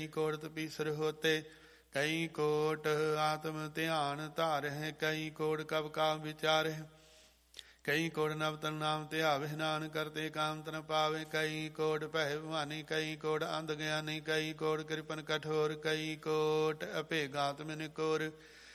ਕੋਟ ਤਪੀਸਰ ਹੋਤੇ, ਕਈ ਕੋਟ ਆਤਮ ਧਿਆਨ ਧਾਰਹਿ, ਕਈ ਕੋਟ ਕਬ ਕਾਮ ਵਿਚਾਰਹਿ, ਕਈ ਕੋਟ ਨਵ ਤਨ ਨਾਮ ਧਿਆਵਹਿ, ਨਾਨਕ ਕਰਤੇ ਕਾਮ ਤਨ ਪਾਵੇ, ਕਈ ਕੋਟ ਪਹਿ ਭਵਾਨੀ, ਕਈ ਕੋਟ ਅੰਧ ਗਿਆਨੀ, ਕਈ ਕੋਟ ਕਿਰਪਨ ਕਠੋਰ, ਕਈ ਕੋਟ ਅਭੇਗਾਤਮ ਨਿਕੋਰ,